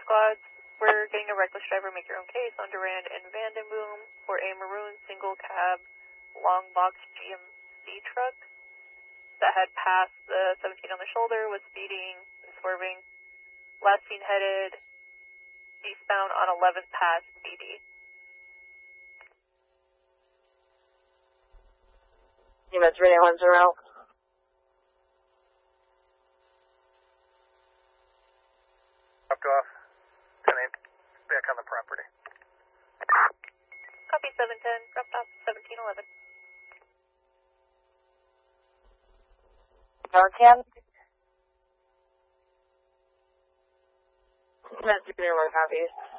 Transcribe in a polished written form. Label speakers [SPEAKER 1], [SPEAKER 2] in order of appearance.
[SPEAKER 1] squads. We're getting a reckless driver, make your own case on Durand and Vandenboom for a maroon single cab long box GMC truck that had passed the 17 on the shoulder, was speeding and swerving. Last seen headed eastbound on 11th past BD.
[SPEAKER 2] Units reading 10.
[SPEAKER 3] Dropped off. 10 back on the property.
[SPEAKER 1] Copy 710, dropped off 1711.
[SPEAKER 2] Norcan? Units reading 1 copies.